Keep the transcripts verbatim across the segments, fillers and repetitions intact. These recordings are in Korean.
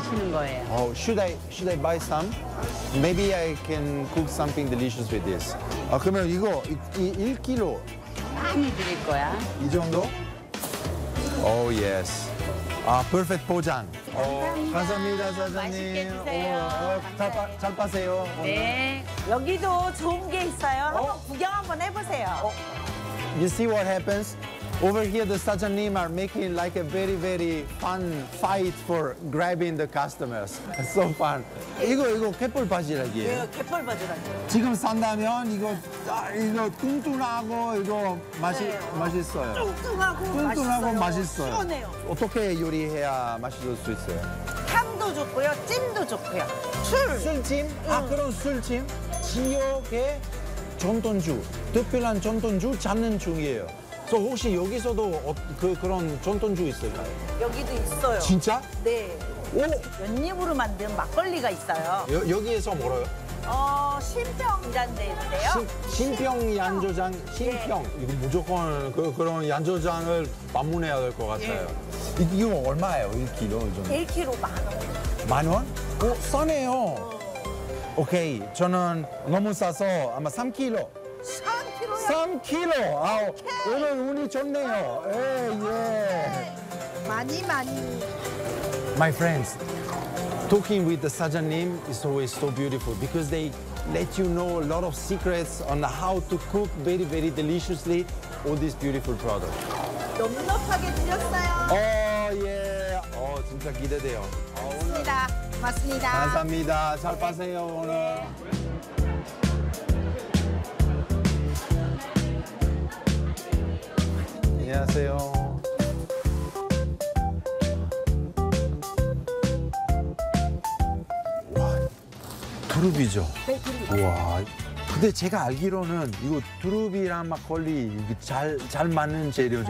하시는 거예요. Oh, should I should I buy some? Maybe I can cook something delicious with this. 아 그러면 이거 이, 이 일 킬로그램 많이 드릴 거야. 이 정도? Oh yes. 아 perfect 포장. 어, 감사합니다 사장님. 맛있게 드세요. 어, 어, 잘, 빠, 잘 빠세요. 네. 여기도 좋은 게 있어요. 한번 구경 한번 해보세요. You see what happens? Over here, the 사장님 are making like a very, very fun fight for grabbing the customers. It's so fun. 이거, 이거 갯벌 바지락이에요. 이거 갯벌 바지락이에요. 지금 산다면 이거, 아, 이거 뚱뚱하고 이거 맛이, 네. 맛있어요. 뚱뚱하고 뚱뚱하고 맛있어요. 맛있어요. 시원해요. 어떻게 요리해야 맛있을 수 있어요? 향도 좋고요. 찜도 좋고요. 술. 술찜? 아, 그런 술찜? 지역의 전통주, 특별한 전통주 찾는 중이에요. 저 혹시 여기서도 어, 그, 그런 전통주 있을까요? 여기도 있어요. 진짜? 네. 오! 연잎으로 만든 막걸리가 있어요. 여, 여기에서 뭐라요? 어, 신평이라는 데인데요. 신, 신평 얀조장, 신평. 이거 무조건 그, 그런 얀조장을 방문해야 될 것 같아요. 이, 이거 얼마예요? 일 킬로그램 정도? 일 킬로그램 만 원. 만 원? 오, 싸네요. 오케이. 저는 너무 싸서 아마 삼 킬로그램. 삼 킬로그램. 삼 킬로그램. 아, 오늘 운이 좋네요. 예, 예. 많이 많이. My friends, talking with the 사장님 is always so beautiful because they let you know a lot of secrets on how to cook very, very deliciously all these beautiful products. 넉넉하게 드렸어요. 어, 예. 어, 진짜 기대돼요. 어, 오늘 고맙습니다. 고맙습니다. 감사합니다. 잘 빠세요, 오늘. 안녕하세요. 와, 두릅이죠? 네, 두릅. 와, 근데 제가 알기로는 이거 두릅이랑 막걸리 이게 잘, 잘 맞는 재료죠?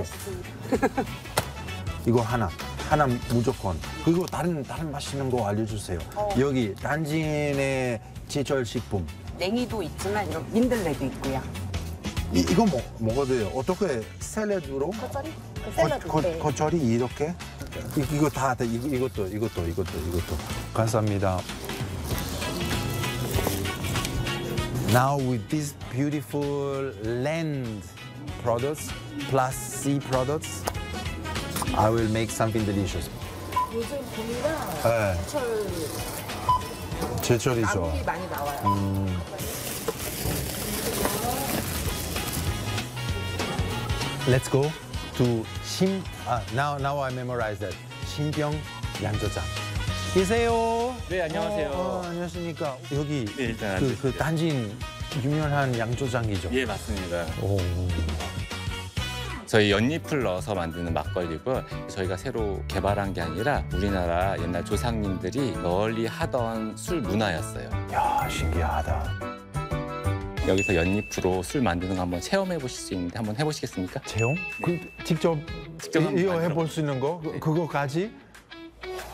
이거 하나, 하나 무조건. 그리고 다른, 다른 맛있는 거 알려주세요. 어. 여기 단진의 제철 식품. 냉이도 있지만 이런 민들레도 있고요. 이, 이거 먹, 먹어도 돼요. 어떻게 샐러드로? 겉절이? 그 거, 샐러드. 거, 네. 겉절이 이렇게? 이, 이거 다, 다 이거, 이것도, 이것도, 이것도, 이것도. 감사합니다. Now with these beautiful land products plus sea products, I will make something delicious. 요즘 봄이라 네, 제철 제철이죠. 나물이 많이 나와요. Let's go to 신. Ah, now, now I memorize that. 신병 양조장. 계세요. 네, 안녕하세요. 어, 어, 안녕하십니까. 여기 네, 일단 그, 앉으세요. 그 단진 유명한 양조장이죠. 예, 맞습니다. 오. 저희 연잎을 넣어서 만드는 막걸리고 저희가 새로 개발한 게 아니라 우리나라 옛날 조상님들이 널리 하던 술 문화였어요. 야, 신기하다. 여기서 연잎으로 술 만드는 거 한번 체험해 보실 수 있는데 한번 해보시겠습니까? 체험? 그 직접, 직접 이- 한번 이거 만들어 해볼 수 있는 거? 그, 네. 그거까지?